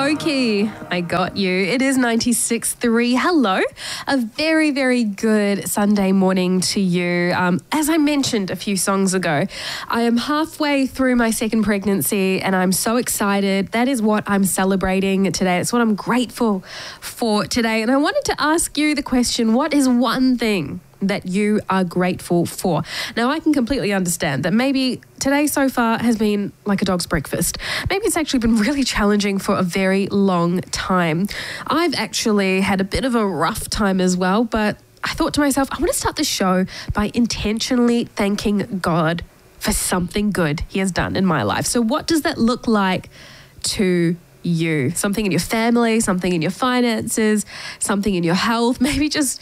Loki, I got you. It is 96.3. Hello. A very, very good Sunday morning to you. As I mentioned a few songs ago, I am halfway through my second pregnancy and I'm so excited. That is what I'm celebrating today. It's what I'm grateful for today. And I wanted to ask you the question, what is one thing that you are grateful for? Now, I can completely understand that maybe today so far has been like a dog's breakfast. Maybe it's actually been really challenging for a very long time. I've actually had a bit of a rough time as well, but I thought to myself, I want to start the show by intentionally thanking God for something good he has done in my life. So what does that look like to you? Something in your family, something in your finances, something in your health, maybe just